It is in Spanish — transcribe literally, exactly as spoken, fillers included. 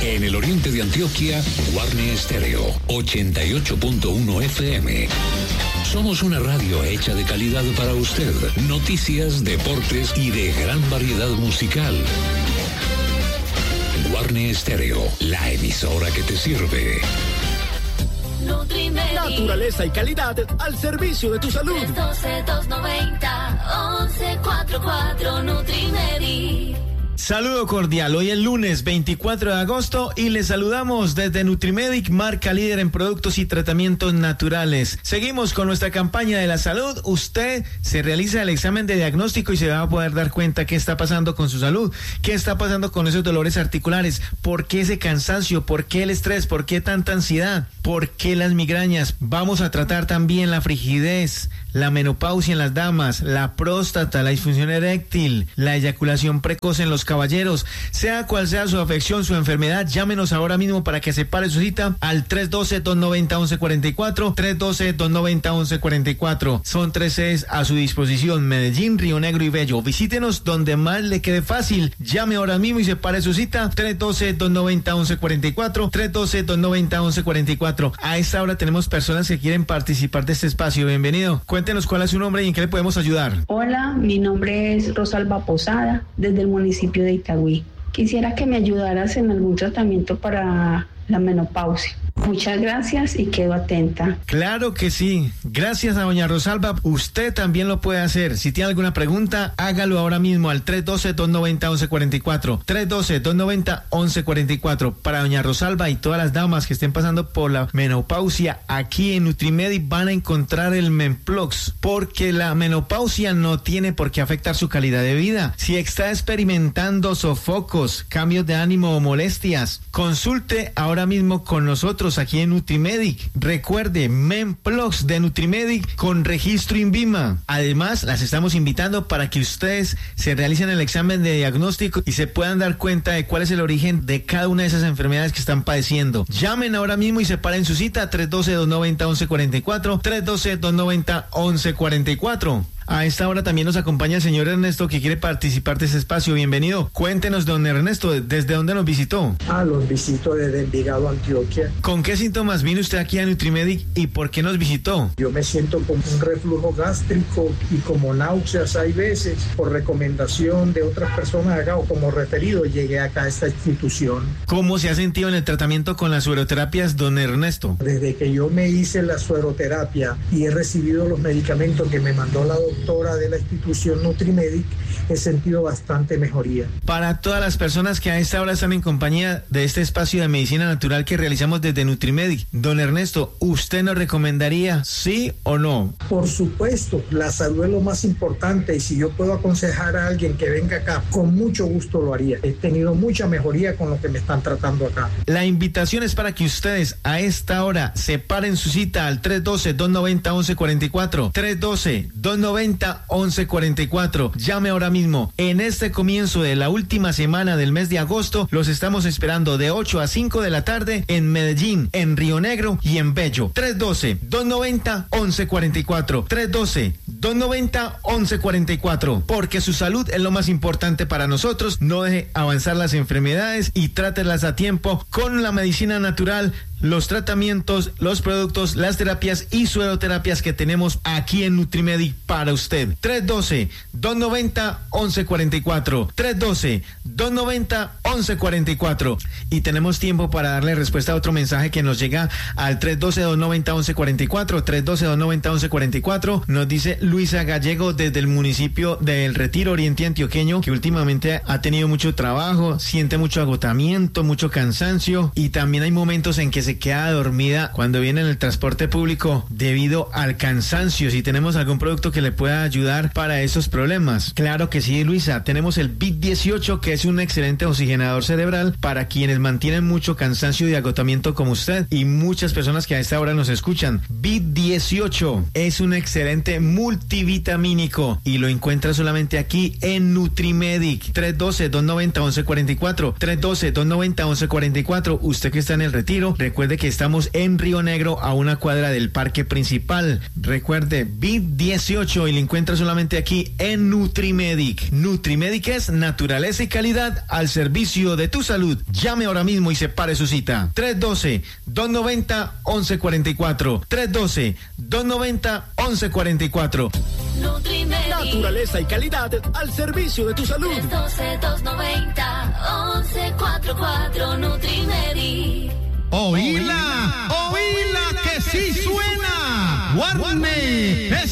En el oriente de Antioquia, Guarne Estéreo, ochenta y ocho punto uno F M. Somos una radio hecha de calidad para usted. Noticias, deportes y de gran variedad musical. Guarne Estéreo, la emisora que te sirve. Nutrimedi. Naturaleza y calidad al servicio de tu salud. tres uno dos, dos nueve cero, once cuarenta y cuatro Nutrimedi. Saludo cordial, hoy es lunes veinticuatro de agosto y les saludamos desde Nutrimedic, marca líder en productos y tratamientos naturales. Seguimos con nuestra campaña de la salud. Usted se realiza el examen de diagnóstico y se va a poder dar cuenta qué está pasando con su salud, qué está pasando con esos dolores articulares, por qué ese cansancio, por qué el estrés, por qué tanta ansiedad, por qué las migrañas. Vamos a tratar también la frigidez, la menopausia en las damas, la próstata, la disfunción eréctil, la eyaculación precoz en los caballeros. Sea cual sea su afección, su enfermedad, llámenos ahora mismo para que separe su cita al tres uno dos, dos nueve cero, once cuarenta y cuatro, tres uno dos, dos nueve cero, once cuarenta y cuatro. Son tres sedes a su disposición: Medellín, Río Negro y Bello. Visítenos donde más le quede fácil. Llame ahora mismo y separe su cita, tres uno dos, dos nueve cero, once cuarenta y cuatro, tres uno dos, dos nueve cero, once cuarenta y cuatro. A esta hora tenemos personas que quieren participar de este espacio. Bienvenido. Cuéntenos cuál es su nombre y en qué le podemos ayudar. Hola, mi nombre es Rosalba Posada, desde el municipio de Itagüí. Quisiera que me ayudaras en algún tratamiento para la menopausia. Muchas gracias y quedo atenta. Claro que sí. Gracias a doña Rosalba. Usted también lo puede hacer. Si tiene alguna pregunta, hágalo ahora mismo al tres uno dos, dos nueve cero, once cuarenta y cuatro. tres uno dos, dos nueve cero, once cuarenta y cuatro. Para doña Rosalba y todas las damas que estén pasando por la menopausia, aquí en Nutrimedi van a encontrar el Menplox, porque la menopausia no tiene por qué afectar su calidad de vida. Si está experimentando sofocos, cambios de ánimo o molestias, consulte ahora mismo con nosotros aquí en Nutrimedic. Recuerde, Menplox de Nutrimedic con registro INVIMA. Además, las estamos invitando para que ustedes se realicen el examen de diagnóstico y se puedan dar cuenta de cuál es el origen de cada una de esas enfermedades que están padeciendo. Llamen ahora mismo y separen su cita, tres uno dos, dos nueve cero, once cuarenta y cuatro, tres uno dos, dos nueve cero, once cuarenta y cuatro. A esta hora también nos acompaña el señor Ernesto, que quiere participar de ese espacio. Bienvenido. Cuéntenos, don Ernesto, ¿desde dónde nos visitó? Ah, los visito desde Envigado, Antioquia. ¿Con qué síntomas vino usted aquí a Nutrimedic y por qué nos visitó? Yo me siento con un reflujo gástrico y como náuseas hay veces. Por recomendación de otras personas acá o como referido, llegué acá a esta institución. ¿Cómo se ha sentido en el tratamiento con las sueroterapias, don Ernesto? Desde que yo me hice la sueroterapia y he recibido los medicamentos que me mandó la doctora doctora de la institución Nutrimedic, he sentido bastante mejoría. Para todas las personas que a esta hora están en compañía de este espacio de medicina natural que realizamos desde Nutrimedic, don Ernesto, ¿usted nos recomendaría sí o no? Por supuesto, la salud es lo más importante y si yo puedo aconsejar a alguien que venga acá, con mucho gusto lo haría. He tenido mucha mejoría con lo que me están tratando acá. La invitación es para que ustedes a esta hora separen su cita al tres uno dos, dos nueve cero, once cuarenta y cuatro, tres uno dos, dos nueve cero, once cuarenta y cuatro. Llame ahora mismo. En este comienzo de la última semana del mes de agosto, los estamos esperando de ocho a cinco de la tarde en Medellín, en Río Negro y en Bello. tres uno dos, dos nueve cero, once cuarenta y cuatro. tres uno dos, dos nueve cero, once cuarenta y cuatro. Porque su salud es lo más importante para nosotros. No deje avanzar las enfermedades y trátelas a tiempo con la medicina natural, los tratamientos, los productos, las terapias y sueroterapias que tenemos aquí en Nutrimedic para usted. tres uno dos, dos nueve cero, once cuarenta y cuatro. tres uno dos, dos nueve cero, once cuarenta y cuatro. Y tenemos tiempo para darle respuesta a otro mensaje que nos llega al tres uno dos, dos nueve cero, once cuarenta y cuatro. tres uno dos, dos nueve cero, once cuarenta y cuatro. Nos dice Luisa Gallego desde el municipio del Retiro Oriente Antioqueño, que últimamente ha tenido mucho trabajo, siente mucho agotamiento, mucho cansancio y también hay momentos en que se queda dormida cuando viene en el transporte público debido al cansancio. Si tenemos algún producto que le pueda ayudar para esos problemas. Claro que sí, Luisa. Tenemos el B I T dieciocho, que es un excelente oxigenador cerebral para quienes mantienen mucho cansancio y agotamiento como usted y muchas personas que a esta hora nos escuchan. B I T dieciocho es un excelente multivitamínico y lo encuentra solamente aquí en Nutrimedic. tres uno dos, dos nueve cero, once cuarenta y cuatro. tres uno dos, dos nueve cero, once cuarenta y cuatro. Usted que está en el Retiro, recuerda Recuerde que estamos en Río Negro, a una cuadra del parque principal. Recuerde, B I D dieciocho, y lo encuentra solamente aquí en Nutrimedic. Nutrimedic es naturaleza y calidad al servicio de tu salud. Llame ahora mismo y separe su cita. tres uno dos, dos nueve cero, once cuarenta y cuatro. tres uno dos, dos nueve cero, once cuarenta y cuatro. Nutrimedic. Naturaleza y calidad al servicio de tu salud. tres uno dos, dos nueve cero, once cuarenta y cuatro. Nutrimedic. Oíla, oíla que sí suena. Guarne